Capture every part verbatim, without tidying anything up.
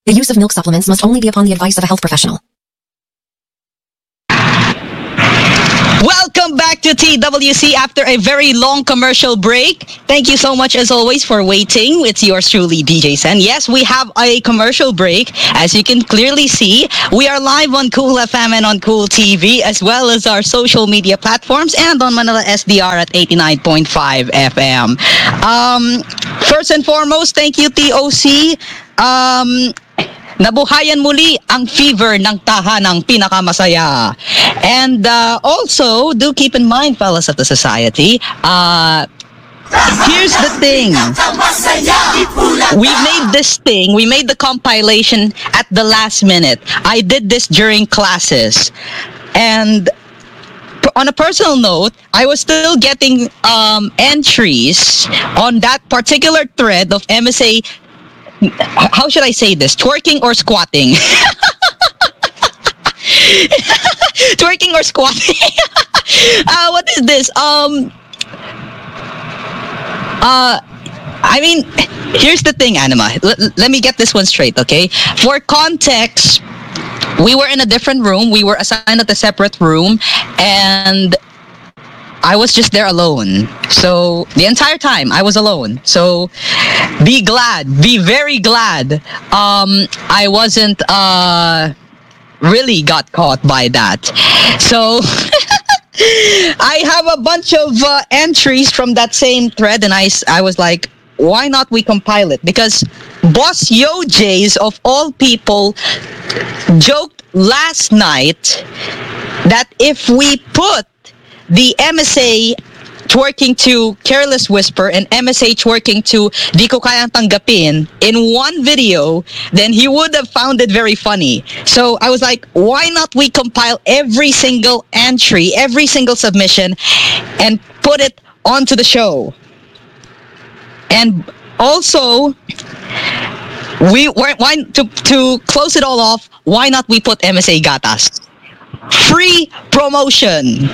The use of milk supplements must only be upon the advice of a health professional. Welcome back to T W C after a very long commercial break. Thank you so much as always for waiting. It's yours truly, D J Sen. Yes, we have a commercial break. As you can clearly see, we are live on Cool F M and on Cool T V, as well as our social media platforms and on Manila S D R at eighty-nine point five F M. Um, first and foremost, thank you, T O C. Um, Nabuhayan muli ang fever ng tahanang pinakamasaya. And uh, also, do keep in mind, fellas of the society, uh, here's the thing. We made this thing, we made the compilation at the last minute. I did this during classes. And on a personal note, I was still getting um, entries on that particular thread of M S A. How should I say this? Twerking or squatting? Twerking or squatting? uh, what is this? Um. Uh. I mean, here's the thing, Anima. L- let me get this one straight, okay? For context, we were in a different room. We were assigned at a separate room, and I was just there alone. So the entire time I was alone. So be glad, be very glad um, I wasn't uh, really got caught by that. So I have a bunch of uh, entries from that same thread, and I, I was like, why not we compile it? Because Boss Yo Jays of all people joked last night that if we put the M S A twerking to Careless Whisper and M S A twerking to Di Ko Kayang Tanggapin in one video, then he would have found it very funny. So I was like, why not we compile every single entry, every single submission, and put it onto the show? And also, we why to to close it all off, why not we put M S A Gatas? Free promotion.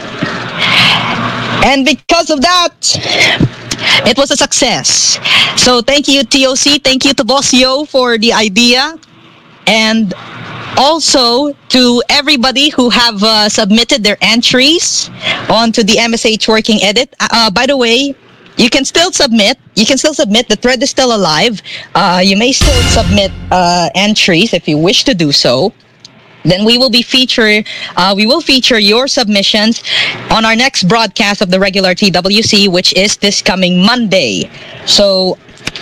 And because of that, it was a success. So thank you, T O C. Thank you to Boss Yo for the idea. And also to everybody who have uh, submitted their entries onto the M S A twerking edit. Uh, by the way, you can still submit. You can still submit. The thread is still alive. Uh, you may still submit uh, entries if you wish to do so. Then we will be feature, uh, we will feature your submissions on our next broadcast of the regular T W C, which is this coming Monday. So,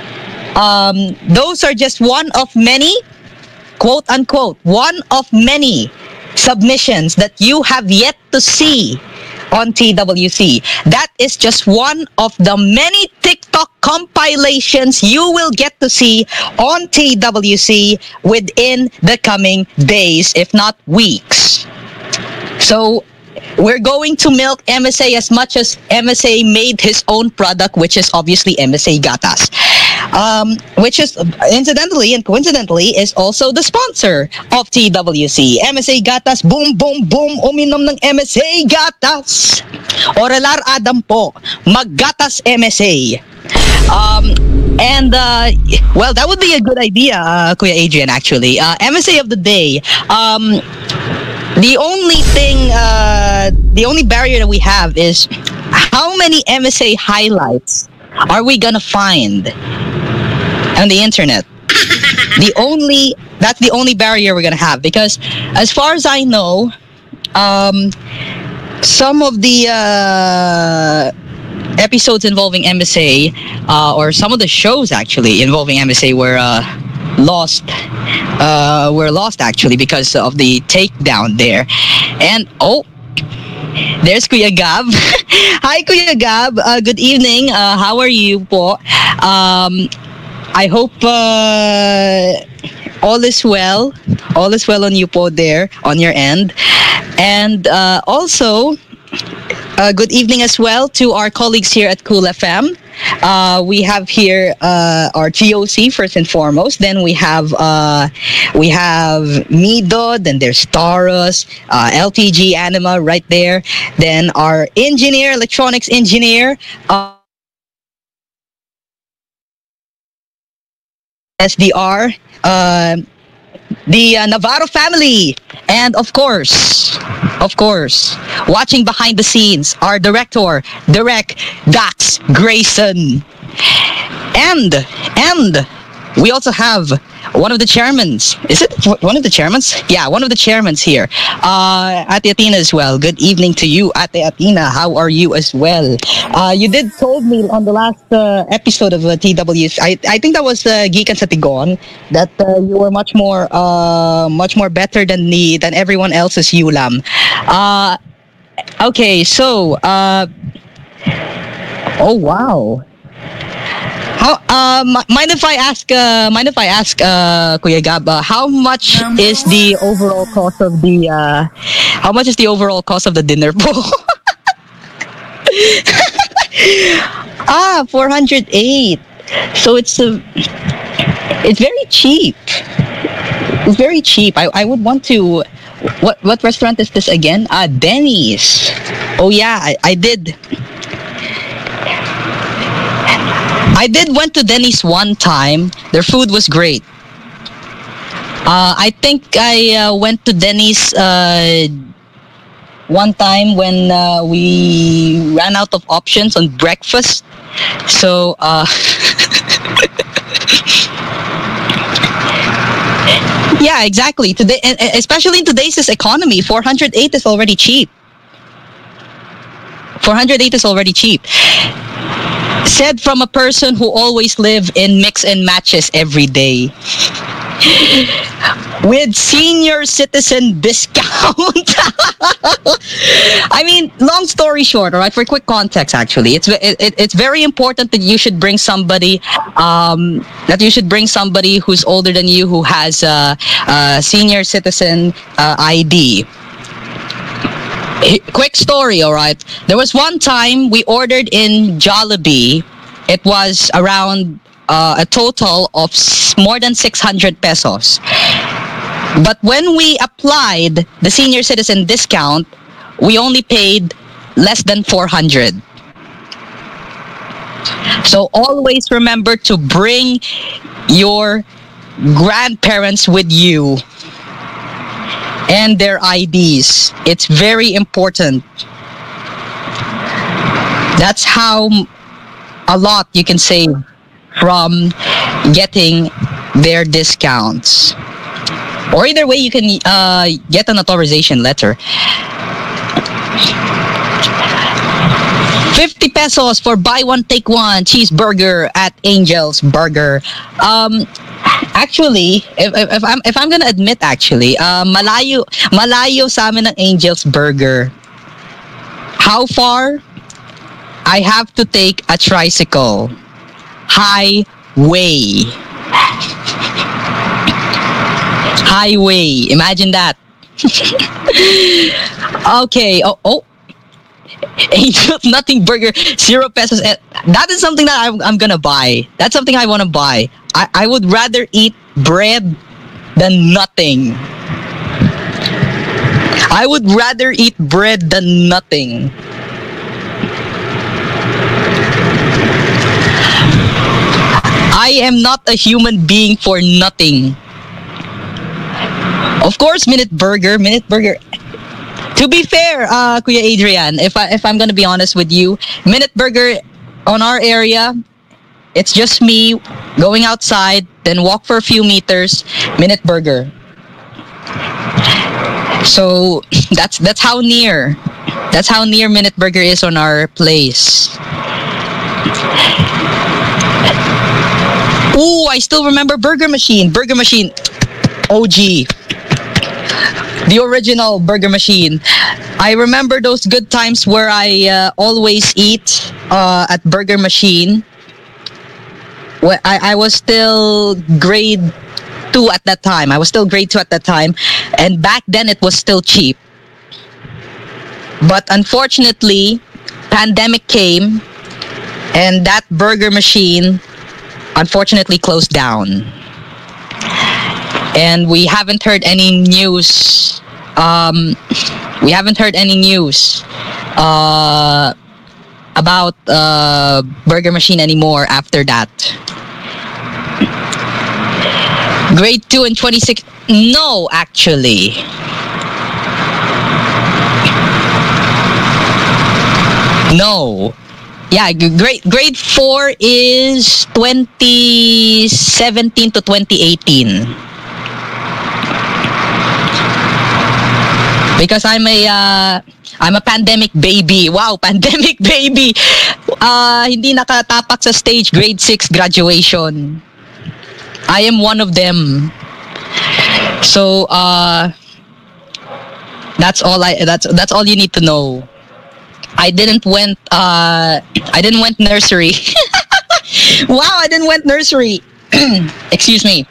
um, those are just one of many, quote unquote, one of many submissions that you have yet to see on T W C. That is just one of the many TikTok compilations you will get to see on T W C within the coming days, if not weeks. So we're going to milk M S A as much as M S A made his own product, which is obviously M S A Gatas. Um, which is, incidentally and coincidentally, is also the sponsor of T W C. M S A Gatas, boom, boom, boom, uminom ng M S A Gatas. Orelar Adam po, maggatas M S A. Um, and, uh, well, that would be a good idea, uh, Kuya Adrian, actually. Uh, M S A of the day. Um, the only thing, uh, the only barrier that we have is how many M S A highlights are we gonna find on the internet? The only, that's the only barrier we're gonna have, because as far as I know, um, some of the uh, episodes involving M S A, uh, or some of the shows actually involving M S A were uh, lost. Uh, were lost actually because of the takedown there. And oh, there's Kuya Gab. Hi, Kuya Gab. Uh, good evening. Uh, how are you po? Um, I hope uh, all is well. All is well on you po there, on your end. And uh, also, uh, good evening as well to our colleagues here at Cool F M. Uh, we have here uh, our G O C first and foremost. Then we have uh, we have Mido. Then there's Taurus, uh, L T G Anima right there. Then our engineer, electronics engineer, uh, S D R. Uh, the uh, Navarro family, and of course, of course, watching behind the scenes, our director, Direct Dax Grayson. And, and we also have one of the chairmans. Is it one of the chairmans? Yeah, one of the chairmans here. Uh, Ate Athena as well. Good evening to you, Ate Athena. How are you as well? Uh, you did told me on the last uh, episode of uh, T W S, I, I think that was uh, Gikan sa Tigon, that uh, you were much more uh, much more better than me, than everyone else's Yulam. Uh, okay, so, uh, oh wow. How, uh, m- mind if I ask, uh, mind if I ask, uh, Kuya Gab, uh, how much is the overall cost of the, uh, how much is the overall cost of the dinner po? Ah, four hundred eight. So it's, uh, it's very cheap. It's very cheap. I, I would want to, what, what restaurant is this again? Ah, Denny's. Oh yeah, I, I did. I did went to Denny's one time. Their food was great. Uh, I think I uh, went to Denny's uh, one time when uh, we ran out of options on breakfast. So, uh, yeah, exactly. Today, and- and especially in today's economy, four hundred eight is already cheap. four hundred eight is already cheap. Said from a person who always live in mix and matches every day. With senior citizen discount. I mean, long story short, all right, for quick context, actually, it's it, it, it's very important that you should bring somebody, um, that you should bring somebody who's older than you, who has a, a senior citizen uh, I D. Quick story, all right. There was one time we ordered in Jollibee. It was around uh, a total of s- more than six hundred pesos. But when we applied the senior citizen discount, we only paid less than four hundred. So always remember to bring your grandparents with you and their I Ds. It's very important. That's how m- a lot you can save from getting their discounts. Or either way, you can uh, get an authorization letter. fifty pesos for buy one, take one cheeseburger at Angel's Burger. Um, actually, if, if, if I'm if I'm gonna admit, actually, uh, malayo malayo sa amin ng Angel's Burger. How far? I have to take a tricycle. Highway. Highway. Imagine that. Okay. Oh, oh. Angel's Nothing Burger, zero pesos. Eh, That is something that I'm, I'm gonna buy. That's something I want to buy. I, I would rather eat bread than nothing. I would rather eat bread than nothing. I am not a human being for nothing. Of course, Minute Burger, Minute Burger. To be fair, uh, Kuya Adrian, if I if I'm gonna be honest with you, Minute Burger on our area, it's just me going outside, then walk for a few meters, Minute Burger. So that's that's how near, that's how near Minute Burger is on our place. Ooh, I still remember Burger Machine, Burger Machine, O G. The original Burger Machine. I remember those good times where I uh, always eat uh, at Burger Machine. Wh- I, I was still grade two at that time. I was still grade two at that time. And back then it was still cheap. But unfortunately, pandemic came and that Burger Machine unfortunately closed down. And we haven't heard any news. Um, we haven't heard any news uh, about uh, Burger Machine anymore after that. Grade two and twenty-six. No, actually. No. Yeah, g- grade grade four is twenty seventeen to twenty eighteen. Because I'm a uh, I'm a pandemic baby. Wow, pandemic baby. Uh, hindi nakatapak sa stage grade six graduation. I am one of them. So uh that's all I that's that's all you need to know. I didn't went uh I didn't went nursery. Wow, I didn't went nursery. Excuse me.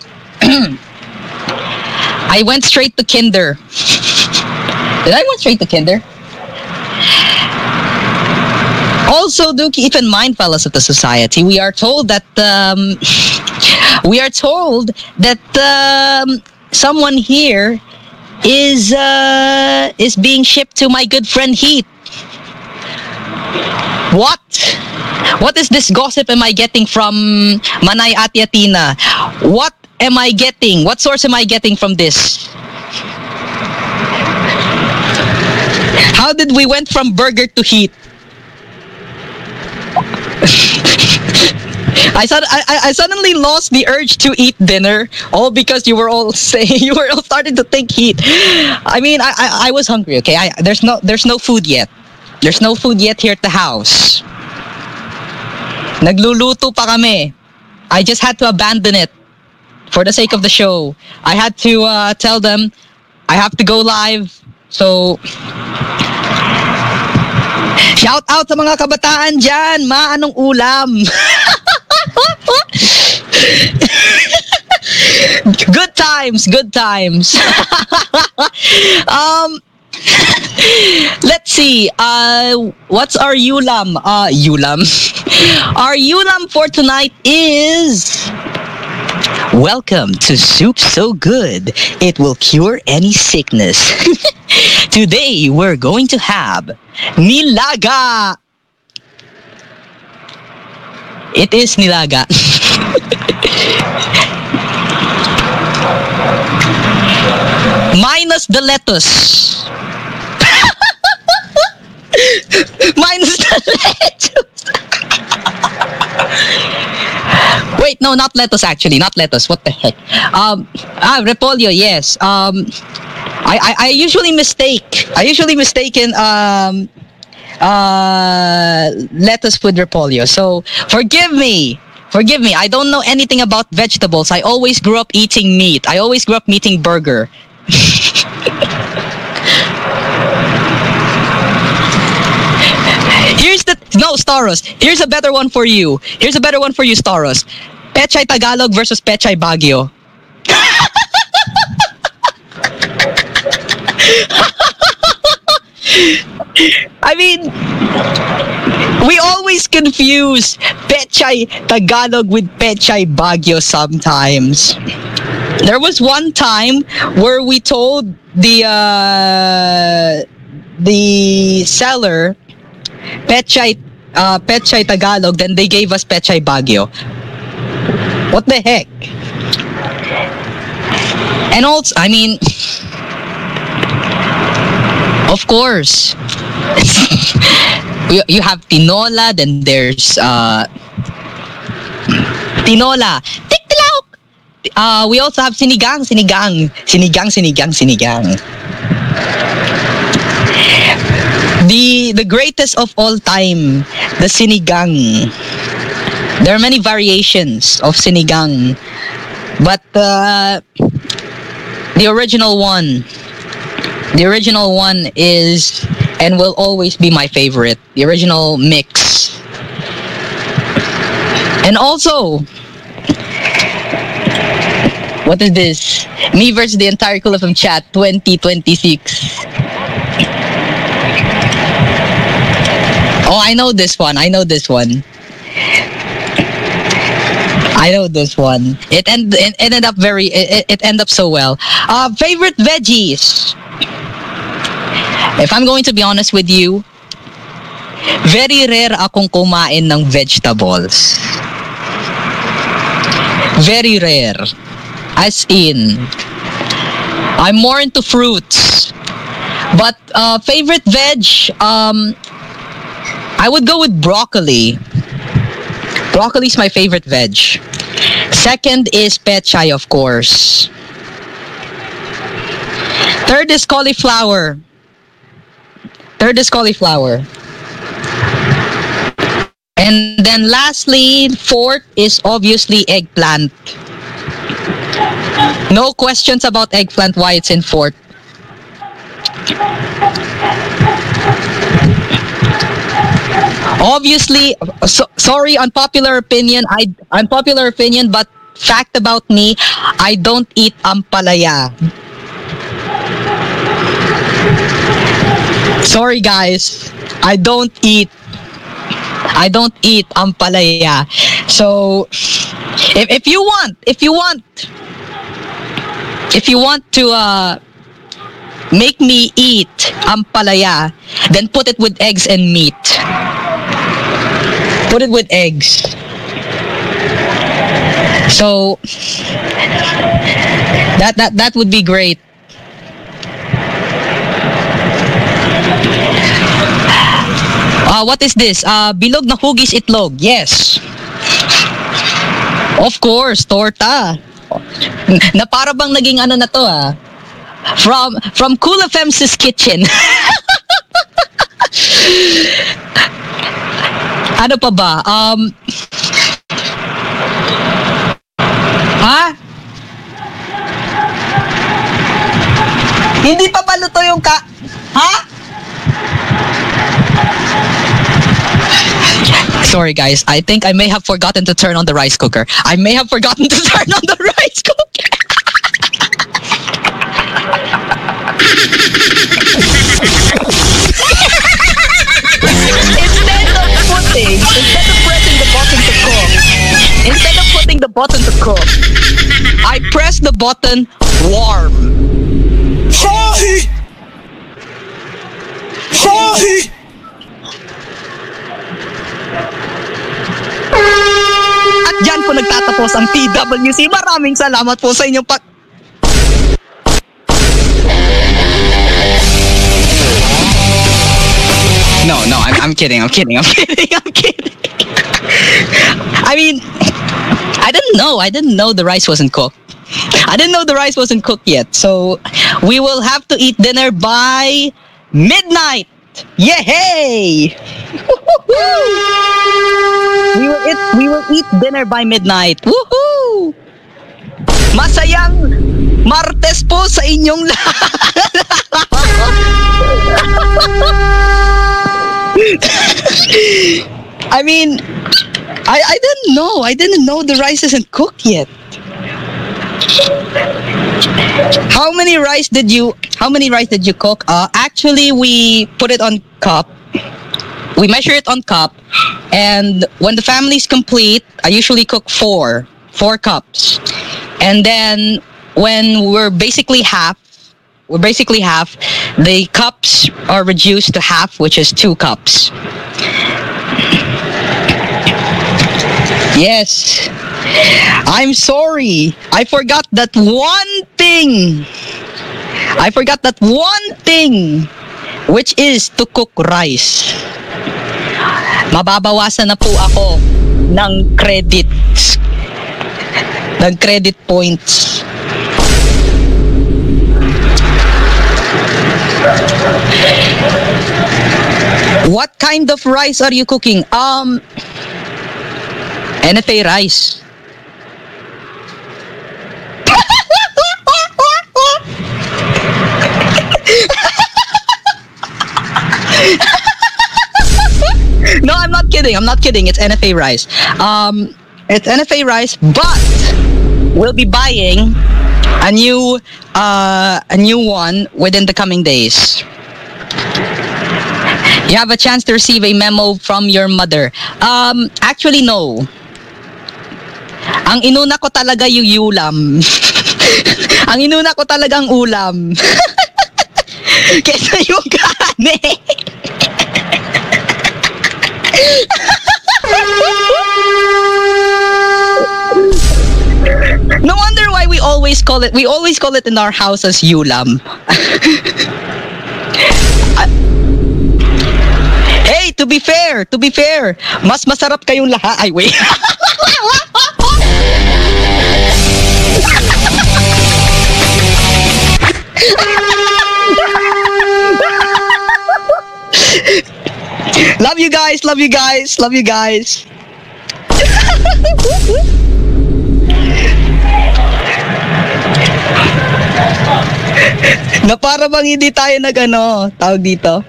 I went straight to kinder. Did I went straight to kinder? Also, do keep in mind, fellas of the society, we are told that um, we are told that um, someone here is uh, is being shipped to my good friend Heath. What? What is this gossip am I getting from Manay Atiatina? What am I getting? What source am I getting from this? How did we went from burger to Heath? I, sud- I I suddenly lost the urge to eat dinner, all because you were all saying you were all starting to think Heath. I mean, I, I I was hungry. Okay, I there's no there's no food yet. There's no food yet here at the house. Nagluluto pa kami. I just had to abandon it for the sake of the show. I had to uh, tell them I have to go live. So shout out sa mga kabataan dyan. Ma, anong ulam? Good times, good times. um, let's see. Uh, what's our ulam? Uh, ulam. Our ulam for tonight is... Welcome to Soup So Good. It will cure any sickness. Today, we're going to have nilaga. It is nilaga. Minus the lettuce. Minus the lettuce. Wait, no, not lettuce actually. Not lettuce. What the heck? Um, ah, repolyo, yes. Um, I, I, I usually mistake. I usually mistaken um, uh, lettuce with repolyo. So forgive me. Forgive me. I don't know anything about vegetables. I always grew up eating meat. I always grew up eating burger. Here's the no Staros. Here's a better one for you. Here's a better one for you, Staros. Pechay Tagalog versus Pechay Baguio. I mean, we always confuse Pechay Tagalog with Pechay Baguio sometimes. There was one time where we told the uh, the seller Pechay uh, Pechay Tagalog, then they gave us Pechay Baguio. What the heck? And also, I mean, of course, you, you have tinola, then there's uh, tinola. Tiktilok! Uh, we also have sinigang, sinigang, sinigang, sinigang, sinigang. The the greatest of all time, the sinigang. There are many variations of sinigang, but uh, the original one, the original one is and will always be my favorite. The original mix. And also, what is this? Me versus the entire Cool F M chat twenty twenty-six. Oh, I know this one. I know this one. I know this one. It, end, it ended up very. It, it ended up so well. Uh, favorite veggies. If I'm going to be honest with you, very rare akong kumain ng vegetables. Very rare. As in, I'm more into fruits. But uh, favorite veg, um, I would go with broccoli. Broccoli is my favorite veg. Second is pechay, of course. Third is cauliflower. Third is cauliflower. And then lastly, fourth is obviously eggplant. No questions about eggplant, why it's in fourth. Obviously, so, sorry, unpopular opinion. I unpopular opinion, but fact about me, I don't eat ampalaya. Sorry guys, I don't eat. I don't eat ampalaya. So, if if you want, if you want, if you want to uh, make me eat ampalaya, then put it with eggs and meat. Put it with eggs. So that that that would be great. Uh, what is this? Uh, bilog na hugis itlog. Yes. Of course, torta. Na para bang naging ano na to ah. From from Cool F M's kitchen. Ano pa ba? Um Ha? Hindi pa ba luto yung ka... Ha? Sorry guys, I think I may have forgotten to turn on the rice cooker. I may have forgotten to turn on the rice cooker. Instead of putting, instead of pressing the button to cook, instead of putting the button to cook, I press the button warm. Sorry! Sorry! At dyan po nagtatapos ang T W C. Maraming salamat po sa inyong pag... No, no, I'm, I'm kidding, I'm kidding, I'm kidding, I'm kidding. I mean, I didn't know, I didn't know the rice wasn't cooked. I didn't know the rice wasn't cooked yet. So, we will have to eat dinner by midnight. Yay! we will eat, we will eat dinner by midnight. Woohoo! Masayang Martes po sa inyong lahat. I mean, I I didn't know. I didn't know the rice isn't cooked yet. How many rice did you how many rice did you cook? Uh actually we put it on cup. We measure it on cup, and when the family's complete, I usually cook four four cups. And then when we're basically half we're basically half, the cups are reduced to half, which is two cups. Yes. I'm sorry. I forgot that one thing. I forgot that one thing, which is to cook rice. Mababawasan na po ako ng credits. Ng credit points. What kind of rice are you cooking? Um, N F A rice. No, I'm not kidding. I'm not kidding. It's N F A rice. Um, it's N F A rice, but we'll be buying a new, uh, a new one within the coming days. You have a chance to receive a memo from your mother. Um, actually, no. Ang inuna ko talaga yung ulam. Ang inuna ko talagang ulam. Kesa yung kanin. No wonder why we we always call it, we always call it in our house as yulam. Hey, to be fair, to be fair, mas masarap kayong lahat. Ay, wait. Love you guys, love you guys, love you guys. Na para bang hindi tayo nag ano, tawag dito?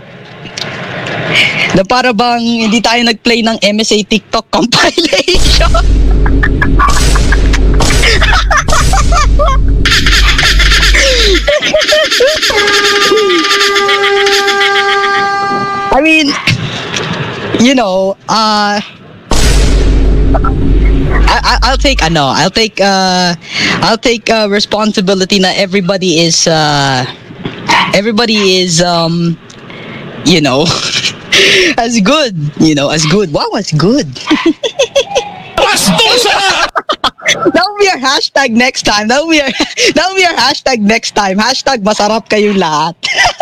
Na para bang hindi tayo nag-play ng M S A TikTok compilation. I mean, you know, uh, I, I I'll take ano, I'll take uh, I'll take uh, responsibility na everybody is uh, everybody is um, you know, as good, you know, as good. Wow, as good. That will be our hashtag next time. That will be our, that will be our hashtag next time. Hashtag masarap kayong lahat.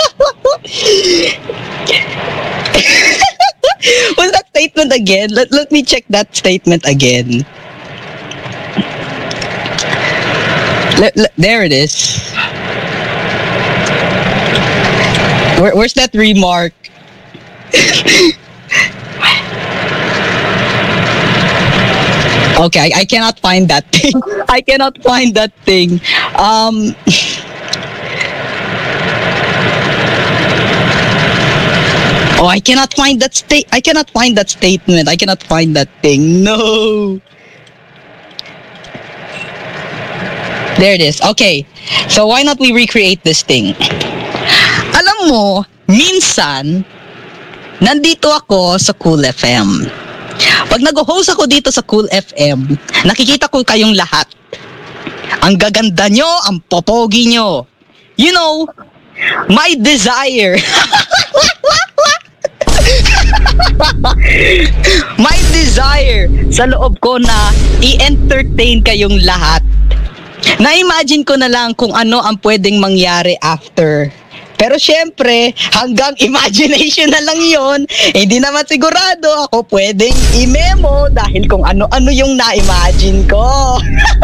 What's that statement again? Let, let me check that statement again. Let, let, there it is. Where, where's that remark? Okay, I, I cannot find that thing. I cannot find that thing. Um, oh, I cannot find that state. I cannot find that statement. I cannot find that thing. No. There it is. Okay. So why not we recreate this thing? Alam mo, minsan, nandito ako sa Cool F M. Pag nag-host ako dito sa Cool F M, nakikita ko kayong lahat. Ang gaganda nyo, ang popogi nyo. You know, my desire. My desire sa loob ko na i-entertain kayong lahat. Na-imagine ko na lang kung ano ang pwedeng mangyari after. Pero syempre, hanggang imagination na lang yon. Hindi naman sigurado ako pwedeng i-memo dahil kung ano-ano yung na-imagine ko.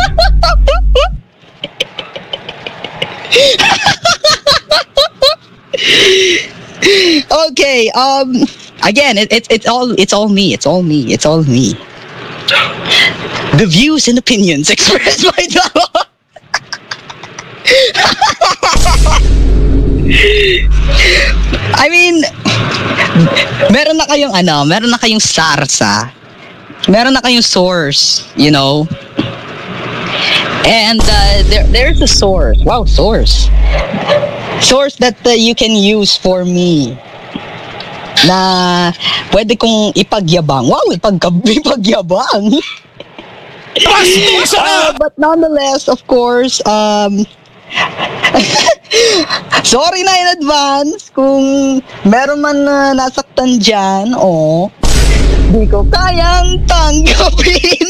Okay, um, again, it, it, it's all it's all me. It's all me. It's all me. The views and opinions expressed by the I mean, meron na kayong ano, meron na kayong sarsa. Meron na kayong source, you know. And uh, there there's a source. Wow, source. Source that uh, you can use for me. Na pwede kong ipagyabang. Wow, ipag ipagyabang. uh, but nonetheless, of course, um sorry na in advance kung meron man na nasaktan dyan, o di ko kayang tanggapin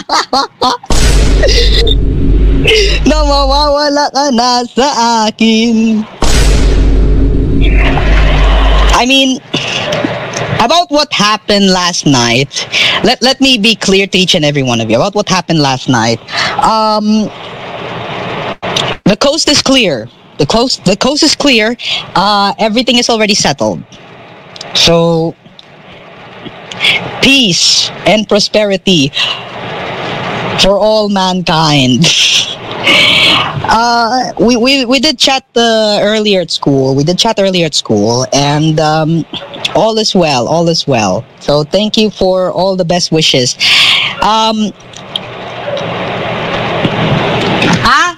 na mawawala ka na sa akin. I mean, about what happened last night, let let me be clear to each and every one of you about what happened last night. Um, the coast is clear. The coast, the coast is clear. Uh, everything is already settled. So, peace and prosperity for all mankind. Uh, we, we, we did chat uh, earlier at school. We did chat earlier at school, and um, all is well. All is well. So thank you for all the best wishes. Um, ah,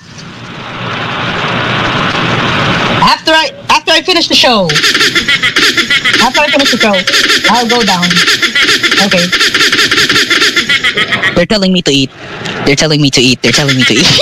after I after I finish the show, after I finish the show, I'll go down. Okay. They're telling me to eat. They're telling me to eat. They're telling me to eat.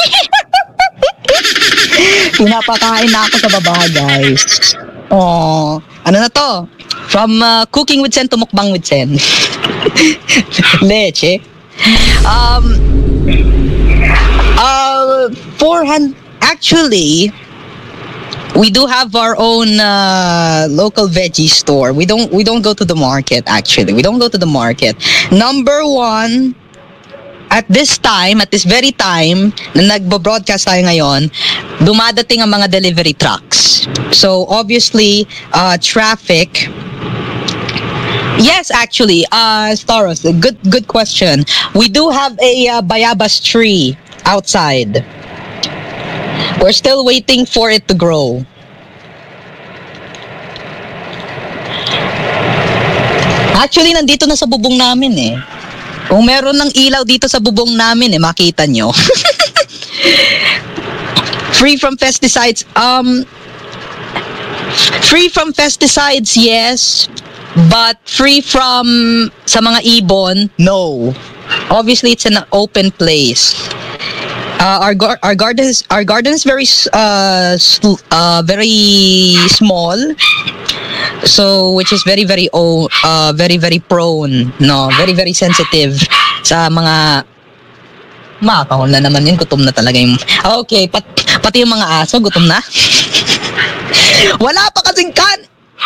Pinapakain na ako sa baba, guys. Oh, ano na to? From uh, cooking with Sen to mukbang with Sen. Leche. Um, Uh, four hundred. Actually, we do have our own uh, local veggie store. We don't we don't go to the market actually. We don't go to the market. Number one, at this time, at this very time na nagbo-broadcast tayo ngayon, dumadating ang mga delivery trucks. So obviously, uh, traffic. Yes, actually, uh, Staros, good good question. We do have a uh, bayabas tree outside. We're still waiting for it to grow. Actually, nandito na sa bubong namin eh. Kung meron ng ilaw dito sa bubong namin eh, makita nyo. Free from pesticides. Um, free from pesticides, yes. But free from sa mga ibon, no. Obviously, it's an open place. Uh, our gar- our garden is our garden is very uh, sl- uh very small, so which is very very oh uh very very prone, no, very very sensitive sa mga makakahon na naman yun, gutom na talaga yung okay pat, pati yung mga aso gutom na. Wala pa kasing kan.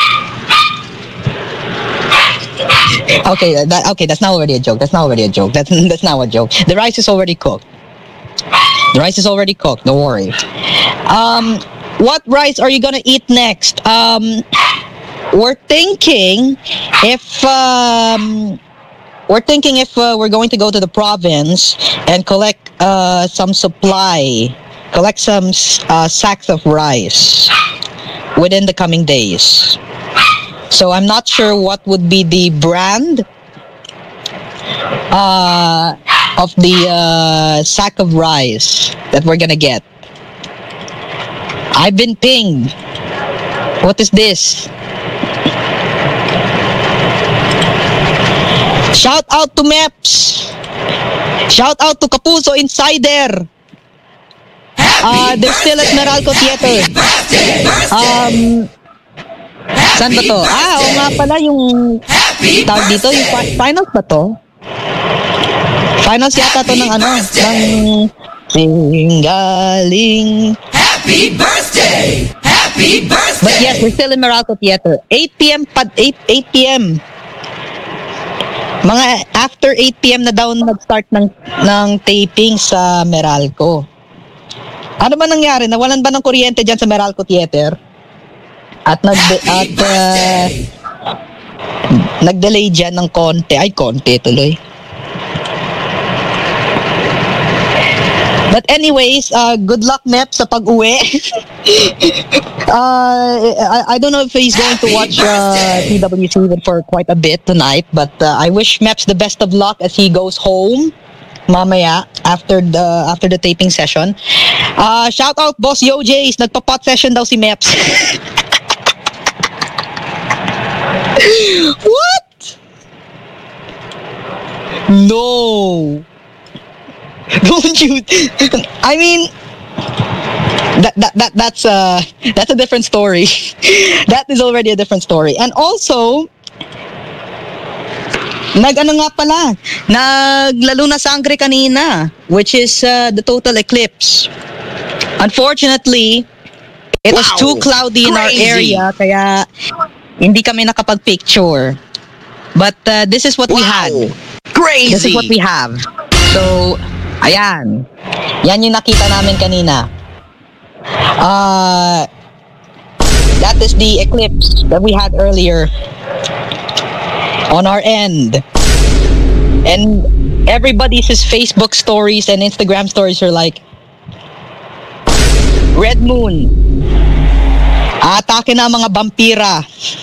Okay, that, okay, that's not already a joke. That's not already a joke. That's that's not a joke. The rice is already cooked. The rice is already cooked. Don't worry. Um, what rice are you gonna eat next? Um, we're thinking if um, we're thinking if uh, we're going to go to the province and collect uh, some supply, collect some uh, sacks of rice within the coming days. So I'm not sure what would be the brand uh, of the uh, sack of rice that we're gonna get. I've been pinged. What is this? Shout out to Meps. Shout out to Kapuso Insider. Uh, they're still at Meralco Theater. Um, saan ba to? Ah, oo nga pala yung tawag dito, yung fi- finals ba to? Finals yata to ng ano, ng Singaling. Happy birthday! Happy birthday! But yes, we're still in Meralco Theater. eight p.m. pad eight p.m. Mga after eight p.m. na daw nag-start ng ng taping sa Meralco. Ano ba nangyari? Nawalan ba ng kuryente diyan sa Meralco Theater? At nag at uh, nag-delay diyan ng konti. Ay, konti tuloy. But anyways, uh, good luck, Mep, sa pag-uwi. uh, I, I don't know if he's going to watch uh, T W C even for quite a bit tonight, but uh, I wish Meps the best of luck as he goes home mamaya after the after the taping session. Uh, shout out Boss Yo Jays, nagpa-pot session daw si Meps. What? No. Don't you? I mean, that that that that's uh that's a different story. That is already a different story. And also, nag-ano nga pala, naglalo na sangre kanina, which is uh, the total eclipse. Unfortunately, it was Wow. too cloudy in our Crazy. area, kaya hindi kami nakapag-picture. But uh, this is what we had. Crazy! This is what we have. So, ayan. Yan yung nakita namin kanina. Uh, that is the eclipse that we had earlier on our end. And everybody's Facebook stories and Instagram stories are like, Red Moon. Atake na ang mga vampira.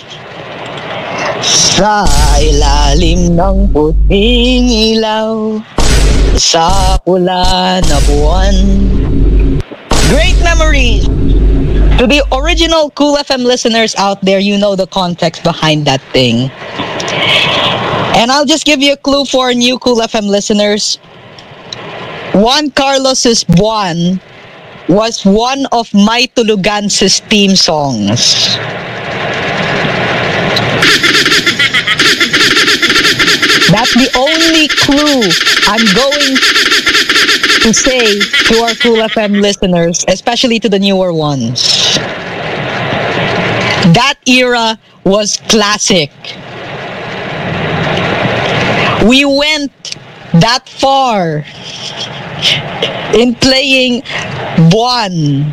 Sa ilalim ng puting ilaw, sa pula na buwan. Great memories! To the original Cool F M listeners out there, you know the context behind that thing. And I'll just give you a clue for new Cool F M listeners. Juan Carlos's Buwan was one of my Tulugan's theme songs. That's the only clue I'm going to say to our Cool F M listeners, especially to the newer ones. That era was classic. We went that far in playing Buwan.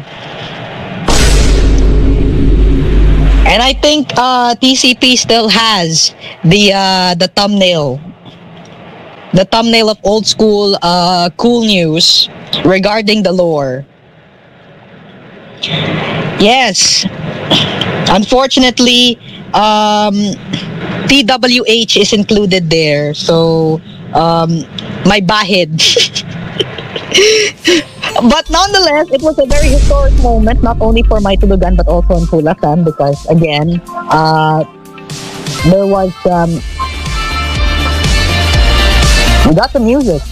And I think uh, T C P still has the uh, the thumbnail, the thumbnail of old school uh, cool news regarding the lore. Yes, unfortunately, um, T W H is included there. So um, my bahid. But nonetheless, it was a very historic moment, not only for my Tulugan, but also in Cool F M, because again, uh, there was, um, we got the music.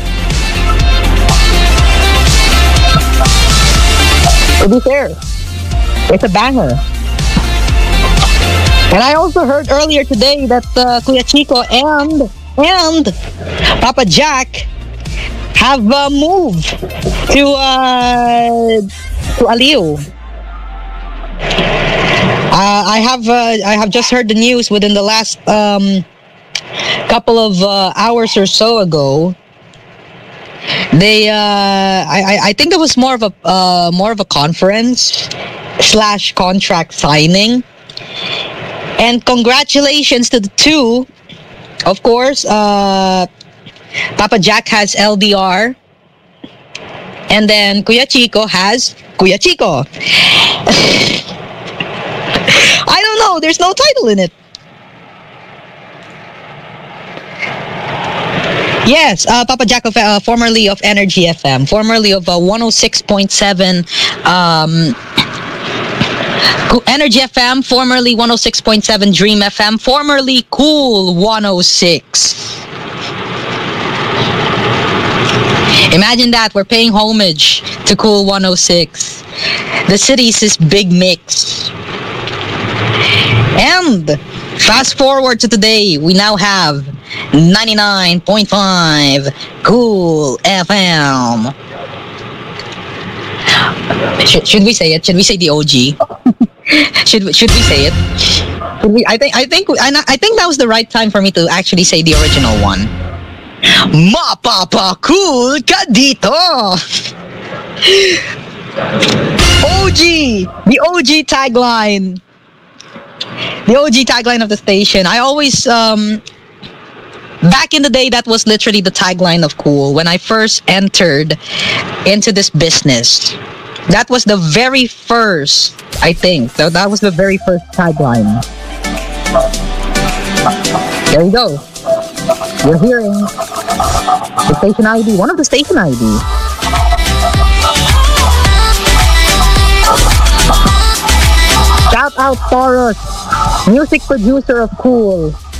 To be fair, it's a banger. And I also heard earlier today that uh, Kuya Chico and, and Papa Jack have uh, moved to uh, to Aliw. Uh, I have uh, I have just heard the news within the last um, couple of uh, hours or so ago. They uh, I I think it was more of a uh, more of a conference slash contract signing. And congratulations to the two. Of course, uh, Papa Jack has L D R. And then Kuya Chico has Kuya Chico. I don't know. There's no title in it. Yes, uh, Papa Jack, of, uh, formerly of Energy F M, formerly of uh, one oh six point seven um, Energy F M, formerly one oh six point seven Dream F M, formerly Cool one oh six. Imagine that, we're paying homage to Cool one oh six. The city's this big mix. And fast forward to today, we now have ninety-nine point five Cool F M. Should, should we say it? Should we say the O G? should we- should we say it? Should we? I think I think I, I think that was the right time for me to actually say the original one. Mapapa-cool ka dito! O G! The O G tagline. The O G tagline of the station. I always, um, back in the day, that was literally the tagline of Cool. When I first entered into this business, that was the very first, I think, that, that was the very first tagline. There you go. You're hearing the station I D, one of the station I D. Shout out Taurus, music producer of Cool.